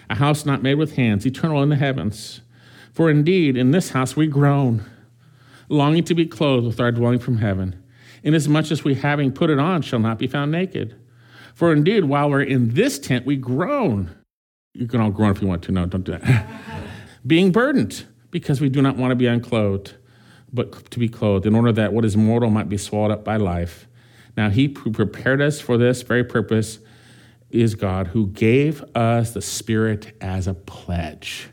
a house not made with hands, eternal in the heavens. For indeed, in this house we groan, longing to be clothed with our dwelling from heaven, inasmuch as we, having put it on, shall not be found naked. For indeed, while we're in this tent, we groan. You can all groan if you want to. No, don't do that. Being burdened, because we do not want to be unclothed, but to be clothed, in order that what is mortal might be swallowed up by life. Now he who prepared us for this very purpose is God, who gave us the Spirit as a pledge.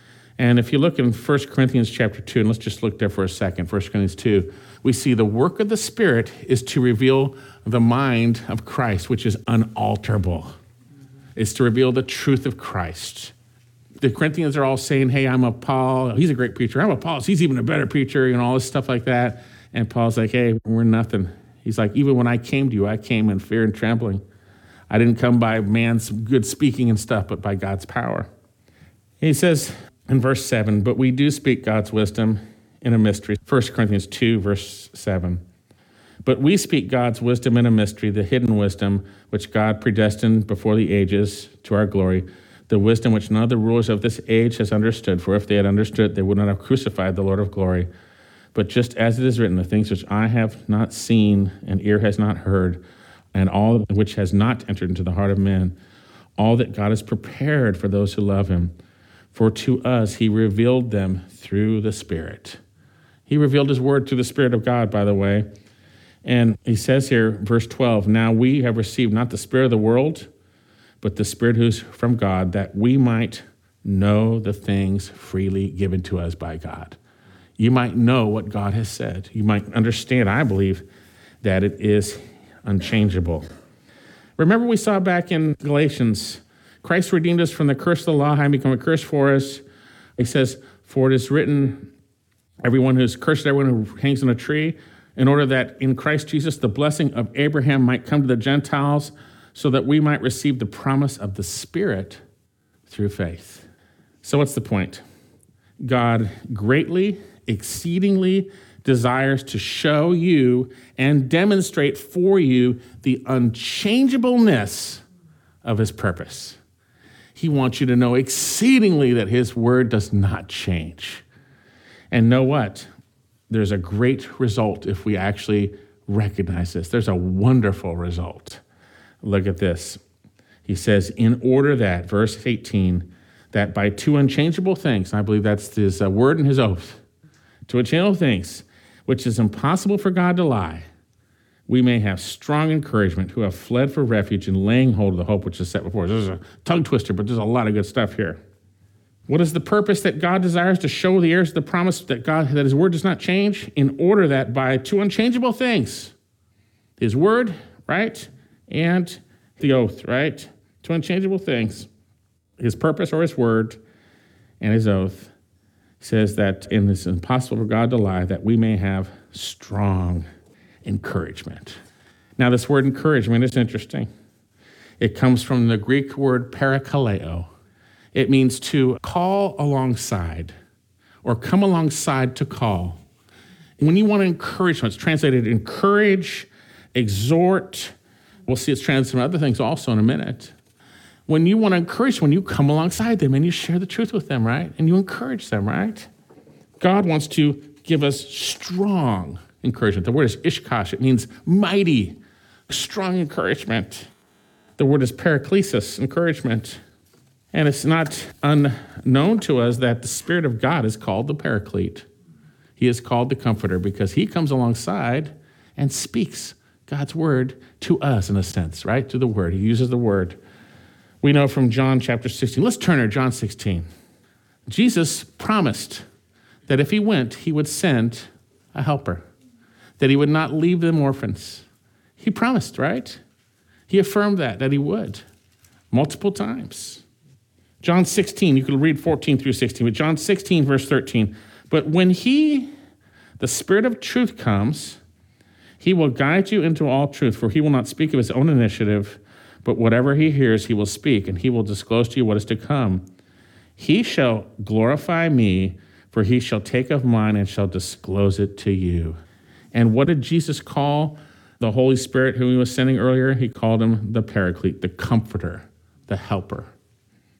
And if you look in 1 Corinthians chapter 2, and let's just look there for a second, 1 Corinthians 2, we see the work of the Spirit is to reveal the mind of Christ, which is unalterable. It's to reveal the truth of Christ. The Corinthians are all saying, hey, I'm a Paul. He's a great preacher. I'm a Paul. He's even a better preacher, all this stuff like that. And Paul's like, hey, we're nothing. He's like, even when I came to you, I came in fear and trembling. I didn't come by man's good speaking and stuff, but by God's power. He says in verse 7, but we do speak God's wisdom in a mystery. 1 Corinthians 2, verse 7. But we speak God's wisdom in a mystery, the hidden wisdom, which God predestined before the ages to our glory, the wisdom which none of the rulers of this age has understood. For if they had understood, they would not have crucified the Lord of glory. But just as it is written, the things which I have not seen and ear has not heard, and all which has not entered into the heart of man, all that God has prepared for those who love him. For to us he revealed them through the Spirit. He revealed his word through the Spirit of God, by the way. And he says here, verse 12, now we have received not the spirit of the world, but the Spirit who's from God, that we might know the things freely given to us by God. You might know what God has said. You might understand, I believe, that it is unchangeable. Remember we saw back in Galatians, Christ redeemed us from the curse of the law, having become a curse for us. He says, for it is written, everyone who is cursed, everyone who hangs on a tree, in order that in Christ Jesus the blessing of Abraham might come to the Gentiles, so that we might receive the promise of the Spirit through faith. So what's the point? God greatly, exceedingly desires to show you and demonstrate for you the unchangeableness of his purpose. He wants you to know exceedingly that his word does not change. And know what? There's a great result if we actually recognize this. There's a wonderful result. Look at this. He says, in order that, verse 18, that by two unchangeable things, I believe that's his word and his oath, two unchangeable things, which is impossible for God to lie, we may have strong encouragement who have fled for refuge and laying hold of the hope which is set before us. This is a tongue twister, but there's a lot of good stuff here. What is the purpose that God desires to show the heirs of the promise that his word does not change? In order that by two unchangeable things, his word, right, and the oath, right? Two unchangeable things, his purpose or his word and his oath, says that it is impossible for God to lie, that we may have strong encouragement. Now, this word encouragement is interesting. It comes from the Greek word parakaleo. It means to call alongside or come alongside to call. And when you want to encourage someone, it's translated encourage, exhort. We'll see it's translated some other things also in a minute. When you want to encourage someone, you come alongside them and you share the truth with them, right? And you encourage them, right? God wants to give us strong encouragement. The word is ishkash. It means mighty, strong encouragement. The word is paraklesis, encouragement. And it's not unknown to us that the Spirit of God is called the Paraclete. He is called the Comforter because he comes alongside and speaks God's word to us in a sense, right? To the word. He uses the word. We know from John chapter 16. Let's turn to John 16. Jesus promised that if he went, he would send a helper, that he would not leave them orphans. He promised, right? He affirmed that he would multiple times. John 16, you could read 14 through 16, but John 16, verse 13. But when he, the Spirit of truth, comes, he will guide you into all truth, for he will not speak of his own initiative, but whatever he hears, he will speak, and he will disclose to you what is to come. He shall glorify me, for he shall take of mine and shall disclose it to you. And what did Jesus call the Holy Spirit whom he was sending earlier? He called him the Paraclete, the Comforter, the Helper.